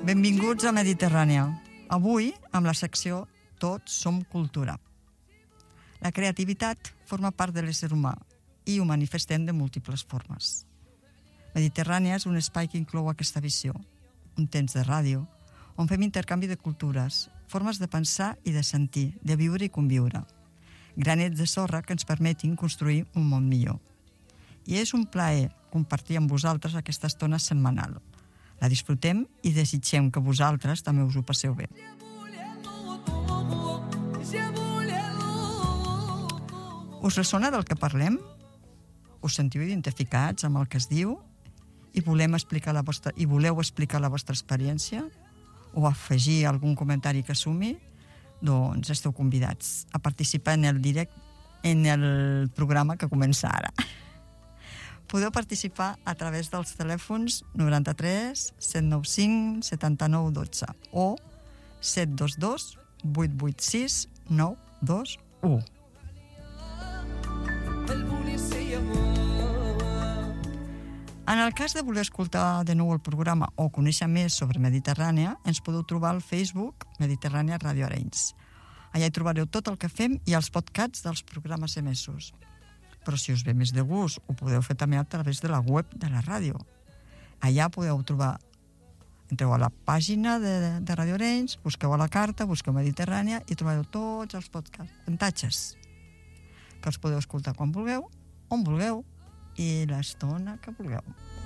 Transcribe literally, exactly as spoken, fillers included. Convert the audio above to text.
Benvinguts a Mediterrània. Avui, amb la secció Tots som cultura. La creativitat forma part de l'ésser humà i ho manifestem de múltiples formes. Mediterrània és un espai que inclou aquesta visió, un temps de ràdio, on fem intercanvi de cultures, formes de pensar i de sentir, de viure i conviure. Granets de sorra que ens permetin construir un món millor. I és un plaer compartir amb vosaltres aquesta estona setmanal. La disfrutem i desitgem que vosaltres també us ho passeu bé. Us ressona del que parlem? Us sentiu identificats amb el que es diu? I, volem explicar la vostra, i voleu explicar la vostra experiència? O afegir algun comentari que sumi? Doncs esteu convidats a participar en el directe, en el programa que comença ara. Podeu participar a través dels telèfons noranta-tres set nou cinc setanta-nou dotze o set dos dos vuit vuit sis nou dos u. En el cas de voler escoltar de nou el programa o conèixer més sobre Mediterrània, ens podeu trobar al Facebook Mediterrània Ràdio Arenys. Allà hi trobareu tot el que fem i els podcasts dels programes emesos. Però si us ve més de gust, ho podeu fer també a través de la web de la ràdio. Allà podeu trobar, entreu a la pàgina de, de Ràdio Arenys, busqueu a la carta, busqueu Mediterrània i trobareu tots els podcasts, puntatges, que els podeu escoltar quan vulgueu, on vulgueu i l'estona que vulgueu.